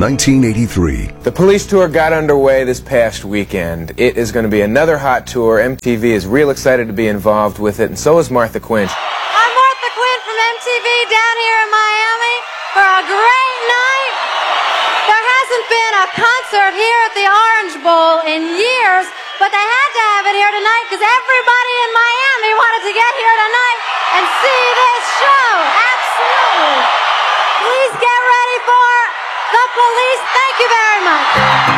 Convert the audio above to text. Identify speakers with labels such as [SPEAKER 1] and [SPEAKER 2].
[SPEAKER 1] 1983.
[SPEAKER 2] The police tour got underway this past weekend. It is going to be another hot tour. MTV is real excited to be involved with it, and so is Martha Quinn.
[SPEAKER 3] I'm Martha Quinn from MTV down here in Miami for a great night. There hasn't been a concert here at the Orange Bowl in years, but they had to have it here tonight because everybody in Miami wanted to get here tonight and see this show. Absolutely. Please get ready for the Police. Thank you very much.